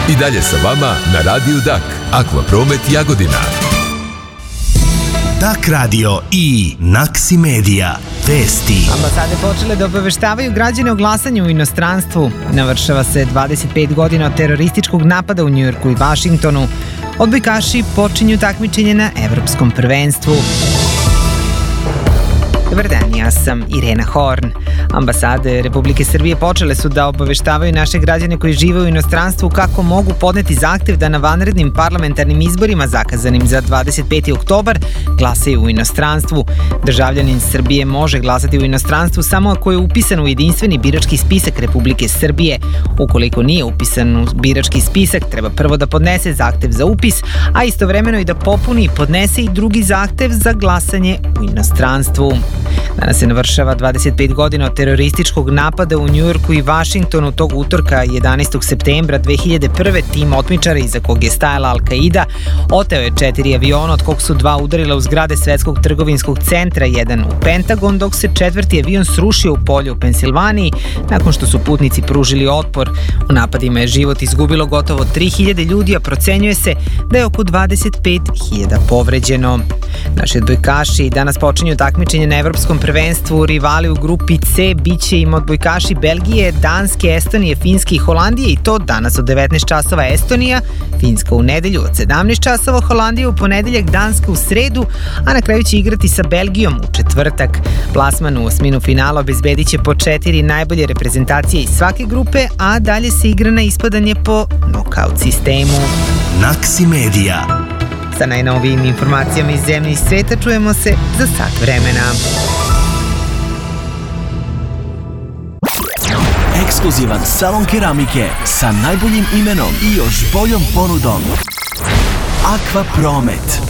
I dalje sa vama na Radiju Dak, Akvapromet Jagodina. Dak radio i Naksi Media. Vesti. Ambasade počele da obaveštavaju građane o glasanju u inostranstvu. Navršava se 25 godina od terorističkog napada u Njujorku i Vašingtonu. Odbojkaši počinju takmičenje na Evropskom prvenstvu. Dobar dan, ja sam Irena Horn. Ambasade Republike Srbije počele su da obaveštavaju naše građane koji žive u inostranstvu kako mogu podneti zahtev da na vanrednim parlamentarnim izborima zakazanim za 25. oktobar glasaju u inostranstvu. Državljanin Srbije može glasati u inostranstvu samo ako je upisan u jedinstveni birački spisak Republike Srbije. Ukoliko nije upisan u birački spisak, treba prvo da podnese zahtev za upis, a istovremeno i da popuni i podnese i drugi zahtev za glasanje u inostranstvu. Danas se navršava 25 godina od terorističkog napada u Njujorku i Vašingtonu. Tog utorka 11. septembra 2001. tim otmičara iza kog je stajala Al-Qaida oteo je 4 aviona, od kog su 2 udarila u zgrade Svetskog trgovinskog centra, jedan u Pentagon, dok se 4. avion srušio u polju u Pensilvaniji nakon što su putnici pružili otpor. U napadima je život izgubilo gotovo 3000 ljudi, a procenjuje se da je oko 25.000 povređeno. Naši odbojkaši danas počinju takmičenje na Evropskom prvenstvu. Rivali u grupi C biće im odbojkaši Belgije, Danske, Estonije, Finske i Holandije, i to danas od 19 časova Estonija, Finska u nedelju od 17 časova, Holandija u ponedeljak, Danska u sredu, a na kraju će igrati sa Belgijom u četvrtak. Plasman u osminu finala obezbedit će po 4 najbolje reprezentacije iz svake grupe, a dalje se igra na ispadanje po nokaut sistemu. Naksi Media. Sa najnovijim informacijama iz zemlje i sveta čujemo se za sat vremena. Ekskluzivan salon keramike sa najboljim imenom i još boljom ponudom. Akvapromet.